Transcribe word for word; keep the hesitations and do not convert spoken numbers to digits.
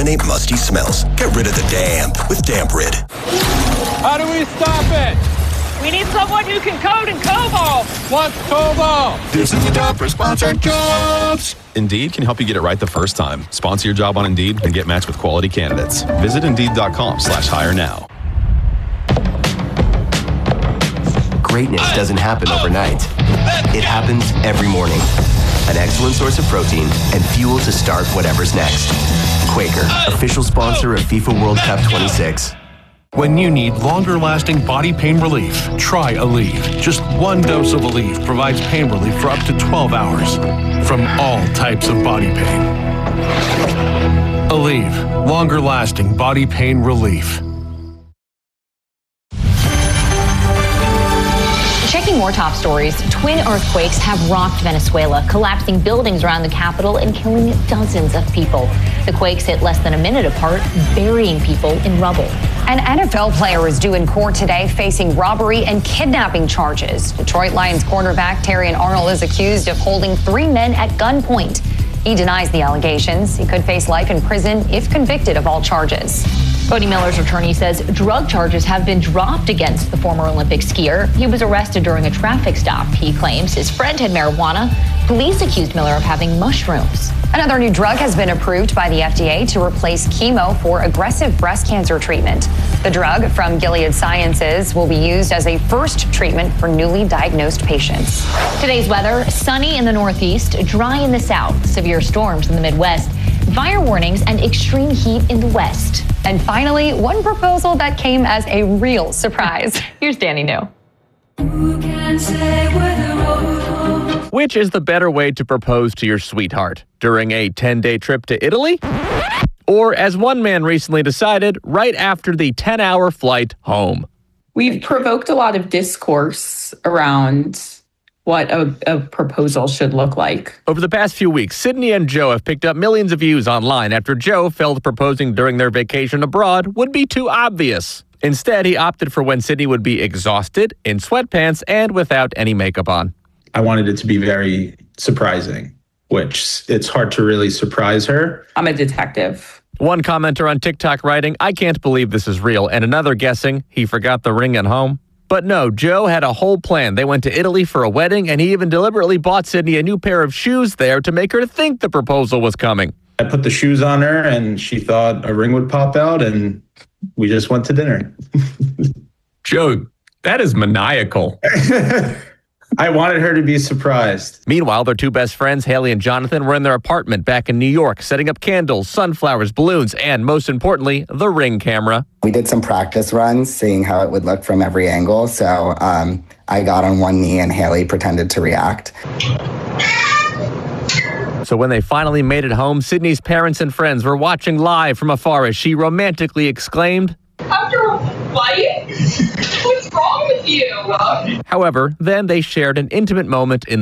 eliminate musty smells. Get rid of the damp with Damp Rid. How do we stop it? We need someone who can code in COBOL. What's COBOL? This is the job for sponsored jobs. Indeed can help you get it right the first time. Sponsor your job on Indeed and get matched with quality candidates. Visit Indeed.com slash hire now. Greatness doesn't happen overnight. It happens every morning. An excellent source of protein and fuel to start whatever's next. Quaker, official sponsor of FIFA World Cup twenty-six. When you need longer-lasting body pain relief, try Aleve. Just one dose of Aleve provides pain relief for up to twelve hours from all types of body pain. Aleve, longer-lasting body pain relief. Checking more top stories, twin earthquakes have rocked Venezuela, collapsing buildings around the capital and killing dozens of people. The quakes hit less than a minute apart, burying people in rubble. An N F L player is due in court today facing robbery and kidnapping charges. Detroit Lions cornerback Terrion Arnold is accused of holding three men at gunpoint. He denies the allegations. He could face life in prison if convicted of all charges. Cody Miller's attorney says drug charges have been dropped against the former Olympic skier. He was arrested during a traffic stop. He claims his friend had marijuana. Police accused Miller of having mushrooms. Another new drug has been approved by the F D A to replace chemo for aggressive breast cancer treatment. The drug from Gilead Sciences will be used as a first treatment for newly diagnosed patients. Today's weather, sunny in the northeast, dry in the south, severe storms in the Midwest, fire warnings and extreme heat in the west. And finally, one proposal that came as a real surprise. Here's Danny New. Which is the better way to propose to your sweetheart? During a ten-day trip to Italy? Or, as one man recently decided, right after the ten-hour flight home? We've provoked a lot of discourse around what a, a proposal should look like. Over the past few weeks, Sydney and Joe have picked up millions of views online after Joe felt proposing during their vacation abroad would be too obvious. Instead, he opted for when Sydney would be exhausted, in sweatpants, and without any makeup on. I wanted it to be very surprising, which it's hard to really surprise her. I'm a detective. One commenter on TikTok writing, "I can't believe this is real," and another guessing he forgot the ring at home. But no, Joe had a whole plan. They went to Italy for a wedding, and he even deliberately bought Sydney a new pair of shoes there to make her think the proposal was coming. I put the shoes on her, and she thought a ring would pop out, and we just went to dinner. Joe, that is maniacal. I wanted her to be surprised. Meanwhile, their two best friends, Haley and Jonathan, were in their apartment back in New York, setting up candles, sunflowers, balloons, and most importantly, the Ring camera. We did some practice runs, seeing how it would look from every angle. So um, I got on one knee and Haley pretended to react. So when they finally made it home, Sydney's parents and friends were watching live from afar as she romantically exclaimed, "After a fight? What's wrong with you?" However, then they shared an intimate moment in